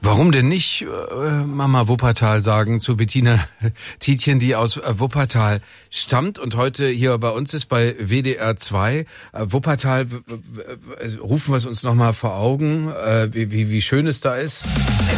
Warum denn nicht Mama Wuppertal sagen zu Bettina Tietjen, die aus Wuppertal stammt und heute hier bei uns ist bei WDR 2. Wuppertal, rufen wir es uns nochmal vor Augen, wie schön es da ist.